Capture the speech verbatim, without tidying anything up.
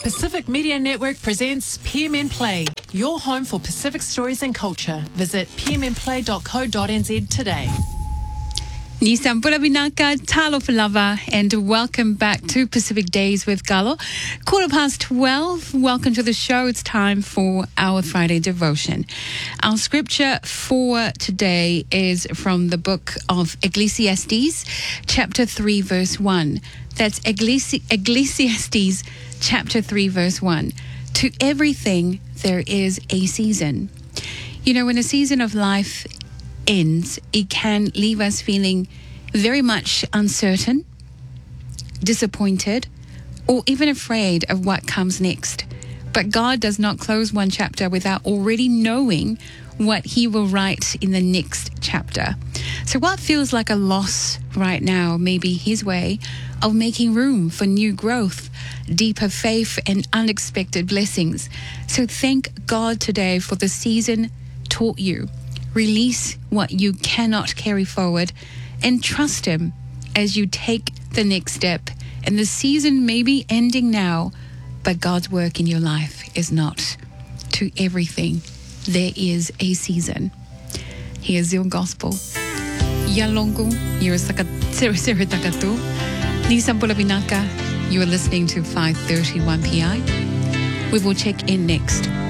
Pacific Media Network presents P M N Play, your home for Pacific stories and culture. Visit p m n play dot co dot n z today. Ni Sampura Binaka, Talo Falava, and welcome back to Pacific Days with Galo. Quarter past twelve, welcome to the show. It's time for our Friday devotion. Our scripture for today is from the book of Ecclesiastes, chapter three, verse one. That's Ecclesi- Ecclesiastes, chapter three, verse one. To everything there is a season. You know, when a season of life ends, it can leave us feeling very much uncertain, disappointed, or even afraid of what comes next. But God does not close one chapter without already knowing what he will write in the next chapter. So what feels like a loss right now may be his way of making room for new growth, deeper faith, and unexpected blessings. So thank God today for the season taught you. Release what you cannot carry forward and trust him as you take the next step. And the season may be ending now, but God's work in your life is not. To everything, there is a season. Here's your gospel. Yalongo, you're Siritakatu. Nisampula Binaka, you are listening to five thirty-one P I. We will check in next.